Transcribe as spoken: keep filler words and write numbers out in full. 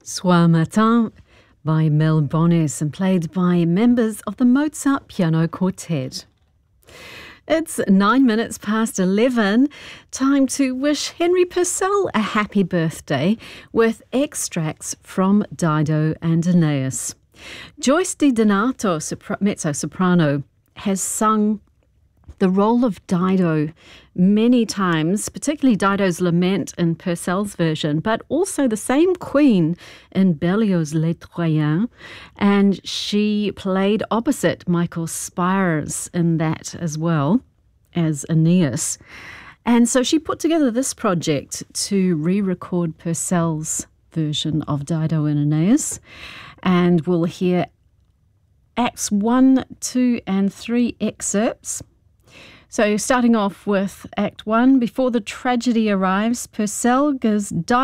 Soir Matin by Mel Bonis and played by members of the Mozart Piano Quartet. It's nine minutes past eleven. Time to wish Henry Purcell a happy birthday with extracts from Dido and Aeneas. Joyce Di Donato, sopra- mezzo-soprano, has sung the role of Dido many times, particularly Dido's Lament in Purcell's version, but also the same queen in Berlioz's Les Troyens, and she played opposite Michael Spires in that as well as Aeneas. And so she put together this project to re-record Purcell's version of Dido and Aeneas, and we'll hear Acts one, two and three excerpts. So starting off with Act one, before the tragedy arrives, Purcell gives Dido